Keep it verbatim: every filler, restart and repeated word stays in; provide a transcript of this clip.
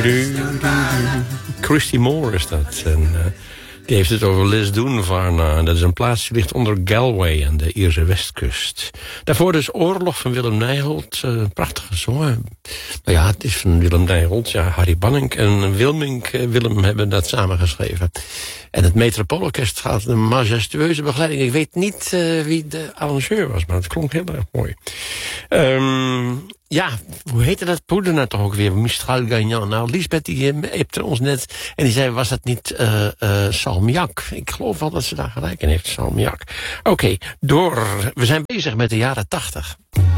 Christy Moore is dat. En, uh, die heeft het over Lisdoonvarna. Dat is een plaats die ligt onder Galway aan de Ierse westkust. Daarvoor dus Oorlog van Willem Nijholt. Uh, prachtig gezongen. Nou ja, het is van Willem Nijholt. Ja, Harry Banning en Wilmink uh, Willem hebben dat samengeschreven. En het Metropoolorkest gaat een majestueuze begeleiding. Ik weet niet uh, wie de arrangeur was, maar het klonk heel erg mooi. Um, ja, hoe heette dat poeder nou toch ook weer? Mistral Gagnant. Nou, Lisbeth die appte ons net en die zei, was dat niet uh, uh, salmiak? Ik geloof wel dat ze daar gelijk in heeft, salmiak. Oké, okay, door. We zijn bezig met de jaren tachtig.